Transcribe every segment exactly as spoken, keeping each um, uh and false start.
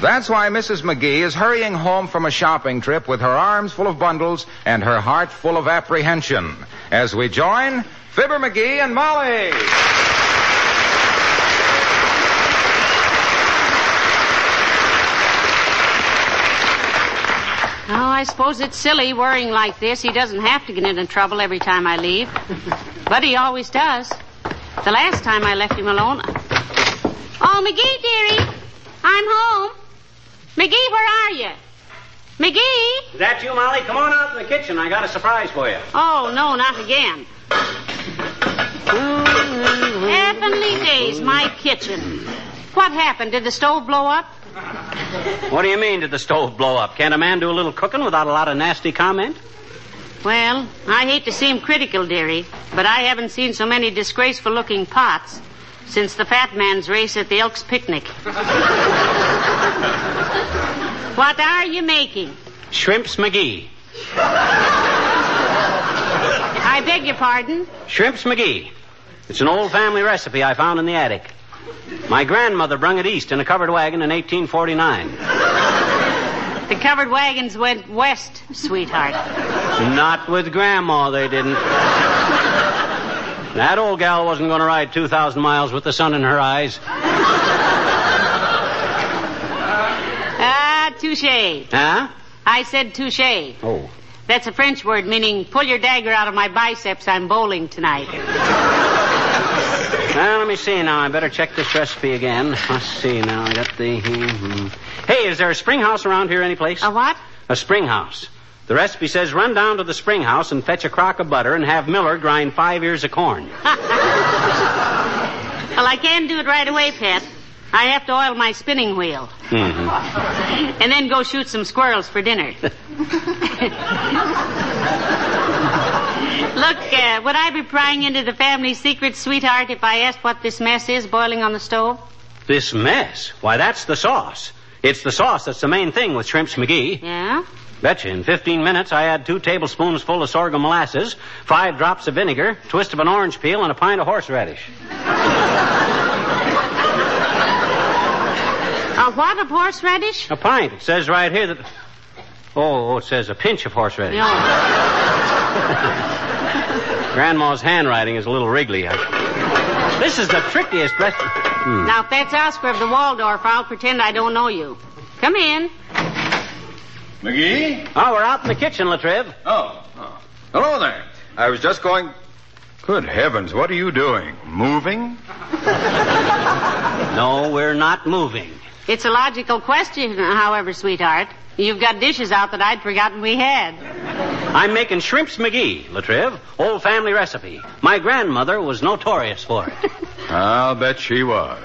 That's why Missus McGee is hurrying home from a shopping trip with her arms full of bundles and her heart full of apprehension. As we join Fibber McGee and Molly. Oh, I suppose it's silly worrying like this. He doesn't have to get into trouble every time I leave. But he always does. The last time I left him alone... Oh, McGee, dearie, I'm home. McGee, where are you? McGee? Is that you, Molly? Come on out in the kitchen. I got a surprise for you. Oh, no, not again. Heavenly days, my kitchen. What happened? Did the stove blow up? What do you mean, did the stove blow up? Can't a man do a little cooking without a lot of nasty comment? Well, I hate to seem critical, dearie, but I haven't seen so many disgraceful-looking pots since the fat man's race at the Elks picnic. What are you making? Shrimps McGee. I beg your pardon? Shrimps McGee. It's an old family recipe I found in the attic. My grandmother brung it east in a covered wagon in eighteen forty-nine. The covered wagons went west, sweetheart. Not with Grandma, they didn't. That old gal wasn't going to ride two thousand miles with the sun in her eyes. Ah, touche. Huh? I said touche. Oh. That's a French word meaning pull your dagger out of my biceps. I'm bowling tonight. Well, let me see now. I better check this recipe again. Let's see now. I got the... Mm-hmm. Hey, is there a spring house around here anyplace? A what? A spring house. The recipe says run down to the spring house and fetch a crock of butter and have Miller grind five ears of corn. Well, I can't do it right away, Pet. I have to oil my spinning wheel. Mm-hmm. And then go shoot some squirrels for dinner. Look, uh, would I be prying into the family secret, sweetheart, if I asked what this mess is boiling on the stove? This mess? Why, that's the sauce. It's the sauce that's the main thing with Shrimps McGee. Yeah? Betcha. In fifteen minutes, I add two tablespoons full of sorghum molasses, five drops of vinegar, twist of an orange peel, and a pint of horseradish. A what of horseradish? A pint. It says right here that... Oh, it says a pinch of horseradish. No. Grandma's handwriting is a little wriggly. I... This is the trickiest recipe. Hmm. Now, if that's Oscar of the Waldorf, I'll pretend I don't know you. Come in. McGee? Oh, we're out in the kitchen, Latriv. Oh, oh. Hello there. I was just going... Good heavens, what are you doing? Moving? No, we're not moving. It's a logical question, however, sweetheart. You've got dishes out that I'd forgotten we had. I'm making Shrimps McGee, Latriv. Old family recipe. My grandmother was notorious for it. I'll bet she was.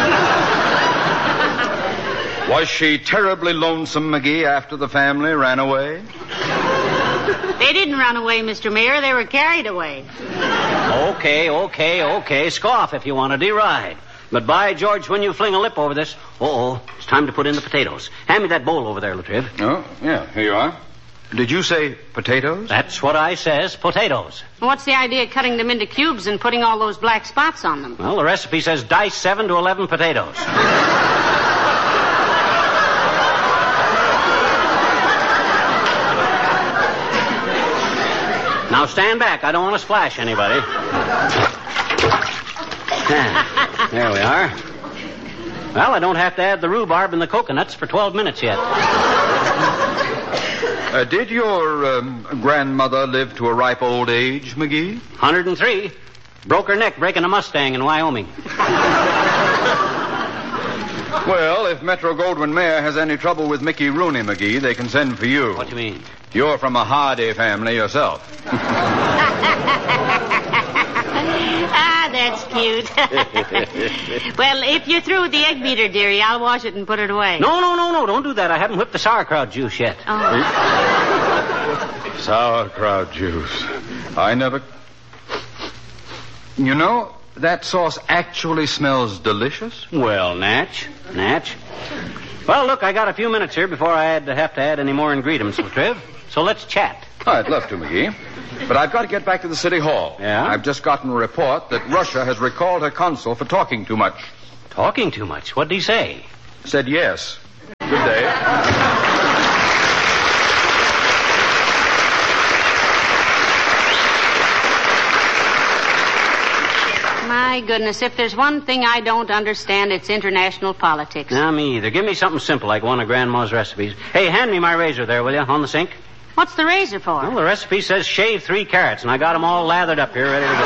Was she terribly lonesome, McGee, after the family ran away? They didn't run away, Mister Mayor. They were carried away. Okay, okay, okay. Scoff if you want to deride. But by George, when you fling a lip over this... Uh-oh, it's time to put in the potatoes. Hand me that bowl over there, Latriv. Oh, yeah, here you are. Did you say potatoes? That's what I says, potatoes. What's the idea of cutting them into cubes and putting all those black spots on them? Well, the recipe says dice seven to eleven potatoes. Now stand back. I don't want to splash anybody. There we are. Well, I don't have to add the rhubarb and the coconuts for twelve minutes yet. Uh, did your um, grandmother live to a ripe old age, McGee? one hundred and three. Broke her neck breaking a Mustang in Wyoming. Well, if Metro-Goldwyn-Mayer has any trouble with Mickey Rooney, McGee, they can send for you. What do you mean? You're from a Hardy family yourself. Ah, that's cute. Well, if you're through with the egg beater, dearie, I'll wash it and put it away. No, no, no, no, don't do that. I haven't whipped the sauerkraut juice yet. Oh. Sauerkraut juice. I never... You know, that sauce actually smells delicious. Well, Natch, Natch. Well, look, I got a few minutes here before I had to have to add any more ingredients, Latriv. So let's chat. I'd love to, McGee. But I've got to get back to the city hall. Yeah? I've just gotten a report that Russia has recalled her consul for talking too much. Talking too much? What'd he say? Said yes. Dave. My goodness, if there's one thing I don't understand, it's international politics. Nah, me either. Give me something simple like one of Grandma's recipes. Hey, hand me my razor there, will you, on the sink? What's the razor for? Well, the recipe says shave three carrots, and I got them all lathered up here, ready to go.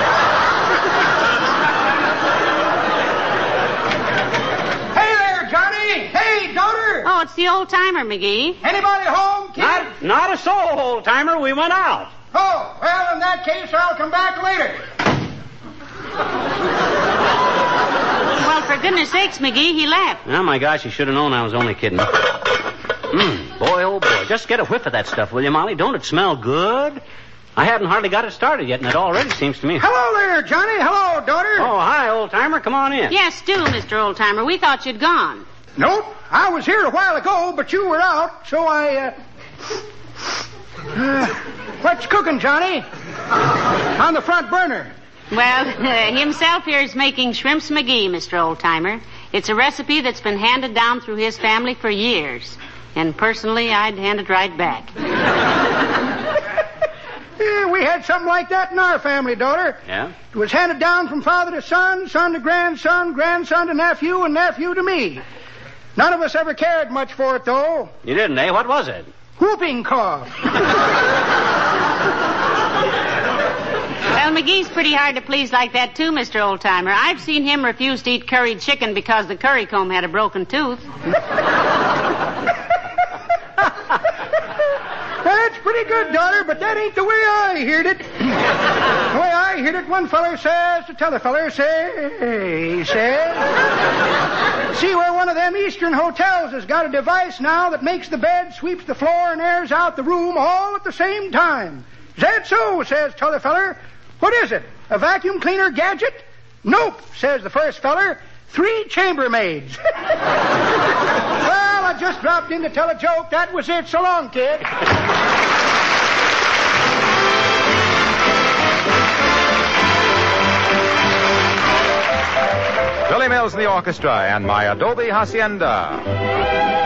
Hey there, Johnny! Hey, daughter! Oh, it's the old-timer, McGee. Anybody home, kid? Not, not a soul, old-timer. We went out. Oh, well, in that case, I'll come back later. Well, for goodness sakes, McGee, he left. Oh, my gosh, you should have known I was only kidding. Mmm, boy, oh, boy. Just get a whiff of that stuff, will you, Molly? Don't it smell good? I haven't hardly got it started yet, and it already seems to me... Hello there, Johnny. Hello, daughter. Oh, hi, old-timer. Come on in. Yes, do, Mister Old-timer. We thought you'd gone. Nope. I was here a while ago, but you were out, so I, uh... uh what's cooking, Johnny? On the front burner. Well, uh, himself here is making shrimps McGee, Mister Old-timer. It's a recipe that's been handed down through his family for years. And personally, I'd hand it right back. Yeah, we had something like that in our family, daughter. Yeah? It was handed down from father to son, son to grandson, grandson to nephew, and nephew to me. None of us ever cared much for it, though. You didn't, eh? What was it? Whooping cough. Well, McGee's pretty hard to please like that, too, Mister Old-timer. I've seen him refuse to eat curried chicken because the curry comb had a broken tooth. That's pretty good, daughter, but that ain't the way I heard it. The way I heard it, one feller says to t'other feller, say, he says, see where one of them Eastern hotels has got a device now that makes the bed, sweeps the floor, and airs out the room all at the same time. Is that so, says t'other feller. What is it, a vacuum cleaner gadget? Nope, says the first feller. Three chambermaids. Well, I just dropped in to tell a joke. That was it. So long, kid. Billy Mills and the orchestra and My Adobe Hacienda.